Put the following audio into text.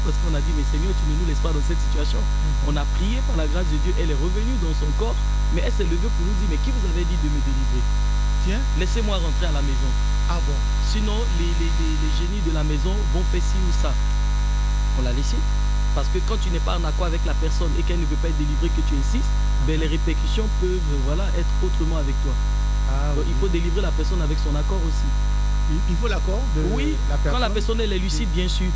parce qu'on a dit, mais Seigneur, tu ne nous laisses pas dans cette situation. On a prié par la grâce de Dieu, elle est revenue dans son corps, mais elle s'est levée pour nous dire, mais qui vous avait dit de me délivrer? Tiens. Laissez-moi rentrer à la maison. Ah bon? Sinon, les génies de la maison vont faire ci ou ça. On l'a laissé. Parce que quand tu n'es pas en accord avec la personne et qu'elle ne veut pas être délivrée, que tu insistes, ben les répercussions peuvent être autrement avec toi. Ah, donc, oui. il faut délivrer la personne avec son accord aussi. Il faut l'accord de oui, la personne. quand la personne elle est lucide, bien sûr.